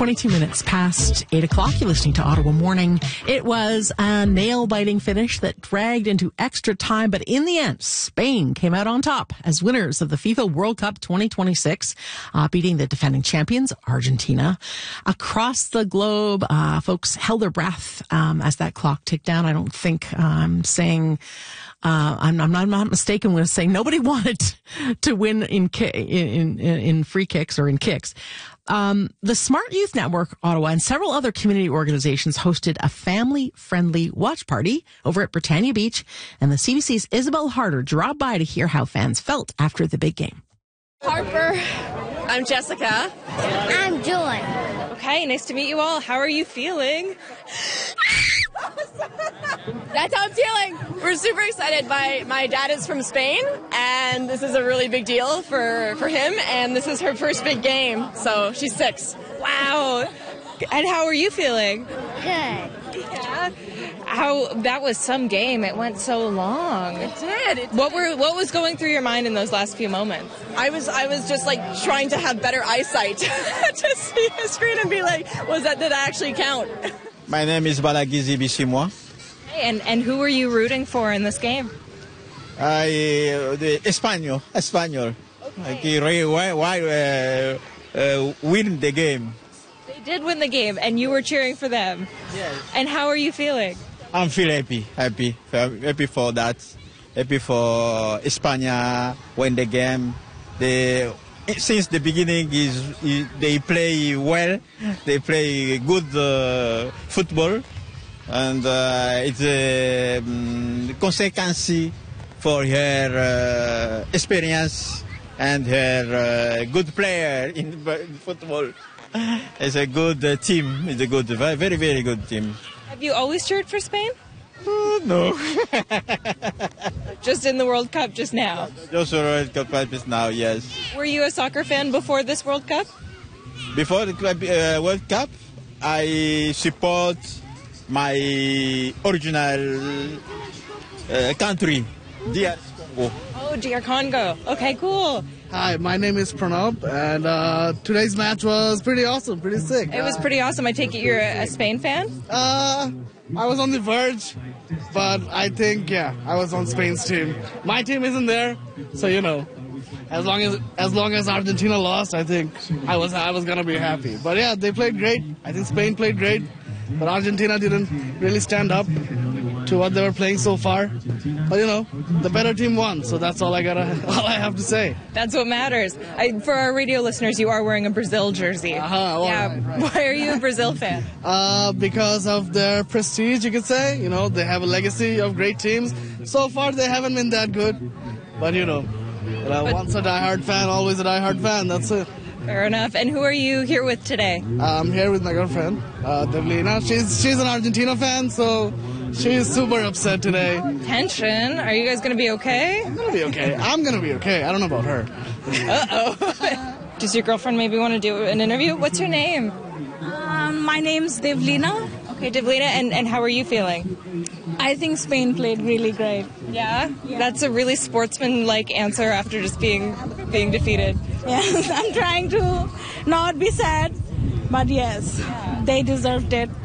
22 minutes past 8 o'clock. You're listening to Ottawa Morning. It was a nail-biting finish that dragged into extra time, but in the end, Spain came out on top as winners of the FIFA World Cup 2026, beating the defending champions, Argentina. Across the globe, folks held their breath as that clock ticked down. I don't think I'm saying... I'm not mistaken when I say nobody wanted to win in free kicks or in kicks. The Smart Youth Network Ottawa and several other community organizations hosted a family-friendly watch party over at Britannia Beach, and the CBC's Isabel Harder dropped by to hear how fans felt after the big game. Harper. I'm Jessica. I'm Joy. Okay, nice to meet you all. How are you feeling? That's how I'm feeling. We're super excited. My dad is from Spain, and this is a really big deal for him, and this is her first big game, so she's 6. Wow. And how are you feeling? Good. Yeah. That was some game. It went so long. It did. What was going through your mind in those last few moments? I was just like trying to have better eyesight to see the screen and be like, did that actually count? My name is Balagizi Bishimwa. And who were you rooting for in this game? The Espanyol. Okay. Win the game. They did win the game, and you were cheering for them. Yes. And how are you feeling? I'm feeling happy for that. Happy for España win the game. Since the beginning they play well. They play good football, and it's a consequence for her experience and her good player in football. It's a good team. It's a good, very, very good team. Have you always cheered for Spain? No. Just in the World Cup just now? Just the World Cup just now, yes. Were you a soccer fan before this World Cup? Before the World Cup, I support my original country, DR Congo. Oh, DR Congo. Okay, cool. Hi, my name is Pranab, and today's match was pretty awesome, pretty sick. It was pretty awesome. I take it you're a Spain fan? I was on the verge, but I think, I was on Spain's team. My team isn't there, so as long as Argentina lost, I think I was gonna be happy. But yeah, they played great. I think Spain played great, but Argentina didn't really stand up to what they were playing so far. But the better team won, so that's all I have to say. That's what matters. For our radio listeners, you are wearing a Brazil jersey. Right. Why are you a Brazil fan? Because of their prestige, you could say. They have a legacy of great teams. So far, they haven't been that good, but once a diehard fan, always a diehard fan. That's it. Fair enough. And who are you here with today? I'm here with my girlfriend, Devlina. She's an Argentina fan, so she's super upset today. Tension. Are you guys going to be okay? I'm going to be okay. I'm going to be okay. I don't know about her. Uh-oh. Does your girlfriend maybe want to do an interview? What's your name? My name's Devlina. Okay, Devlina, and how are you feeling? I think Spain played really great. Yeah? That's a really sportsman-like answer after just being defeated. Yes, I'm trying to not be sad, but yes, they deserved it.